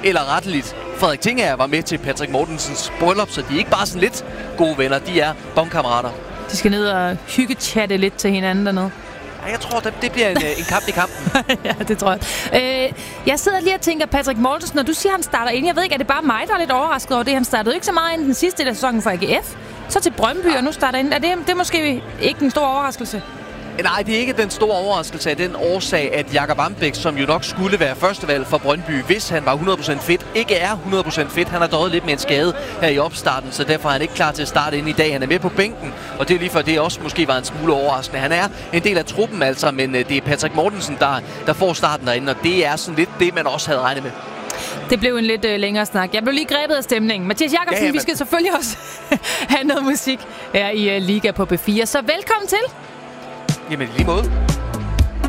eller retteligt, Frederik Tingager var med til Patrick Mortensens bryllup, så de er ikke bare sådan lidt gode venner, de er bonkammerater. De skal ned og hyggechatte lidt til hinanden dernede. Ja, jeg tror, det bliver en kamp i kampen. Ja, det tror jeg. Jeg sidder lige og tænker, Patrick Mortensen, når du siger, han starter ind, jeg ved ikke, er det bare mig, der er lidt overrasket over det? Han startede ikke så meget ind den sidste del af sæsonen for AGF, så til Brøndby, og nu starter ind. Det er måske ikke en stor overraskelse? Nej, det er ikke den store overraskelse af den årsag, at Jakob Ambæk, som jo nok skulle være førstevalg for Brøndby, hvis han var 100% fit, ikke er 100% fit. Han har døjet lidt med en skade her i opstarten, så derfor er han ikke klar til at starte ind i dag. Han er med på bænken, og det er lige for, det også måske var en smule overraskende. Han er en del af truppen altså, men det er Patrick Mortensen, der får starten derinde, og det er sådan lidt det, man også havde regnet med. Det blev en lidt længere snak. Jeg blev lige grebet af stemningen. Mathias Jakobsen, vi skal selvfølgelig også have noget musik her i Liga på B4, så velkommen til. Jamen, i lige måde.